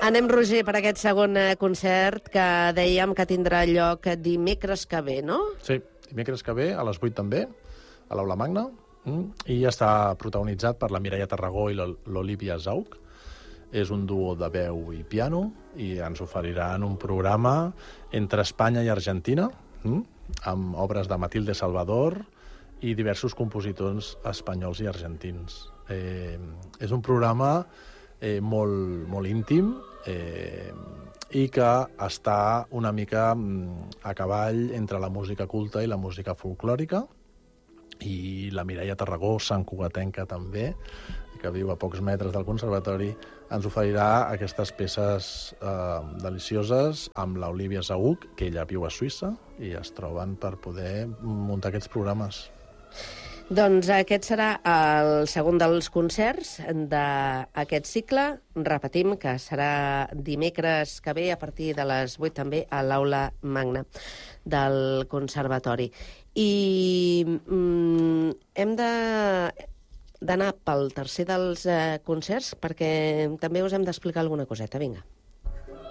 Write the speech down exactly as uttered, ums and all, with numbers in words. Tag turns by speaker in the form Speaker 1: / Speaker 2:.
Speaker 1: Anem, Roger, per aquest segon concert que dèiem que tindrà lloc dimecres que ve, no?
Speaker 2: Sí, dimecres que ve, a les vuit també, a l'Aula Magna, i està protagonitzat per la Mireia Tarragó i l'Olivia Zauch. És un duo de veu i piano i ens oferiran un programa entre Espanya i Argentina, amb obres de Matilde Salvador i diversos compositors espanyols i argentins. Eh, és un programa eh, molt, molt íntim eh, i que està una mica a cavall entre la música culta i la música folclòrica, i la Mireia Tarragó, santcugatenca també, que viu a pocs metres del conservatori, ens oferirà aquestes peces eh, delicioses amb l'Olivia Zauch, que ella viu a Suïssa, i es troben per poder muntar aquests programes.
Speaker 1: Doncs aquest serà el segon dels concerts d'aquest cicle. Repetim que serà dimecres que ve a partir de les vuit també a l'Aula Magna del Conservatori. I mm, hem de... d'anar pel tercer dels eh, concerts, perquè també us hem d'explicar alguna coseta. Vinga.